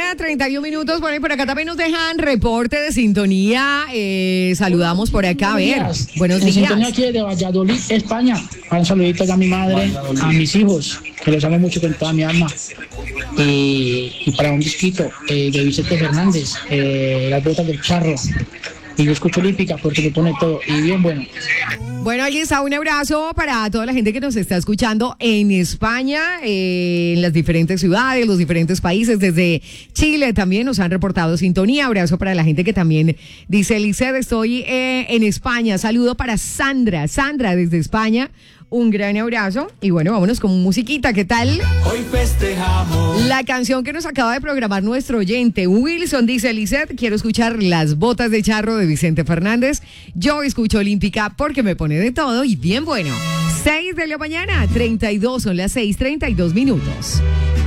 mañana, 31 minutos. Bueno, y por acá también nos dejan reporte de sintonía. Saludamos por acá. A ver, buenos días. Sintonía aquí de Valladolid, España. Un saludito a mi madre, a mis hijos, que los amo mucho con toda mi alma. Y para un disquito de Vicente Fernández, Las botas del charro. Y yo escucho Olímpica porque me pone todo. Y bien bueno. Bueno, ahí está un abrazo para toda la gente que nos está escuchando en España, en las diferentes ciudades, los diferentes países. Desde Chile también nos han reportado sintonía. Abrazo para la gente que también dice, Lizeth, estoy en España. Saludo para Sandra. Sandra desde España. Un gran abrazo. Y bueno, vámonos con musiquita. ¿Qué tal? Hoy festejamos. La canción que nos acaba de programar nuestro oyente Wilson dice, Lizeth, quiero escuchar Las botas de charro de Vicente Fernández. Yo escucho Olímpica porque me pone de todo y bien bueno. 6 de la mañana, 32, son las 6:32 minutos.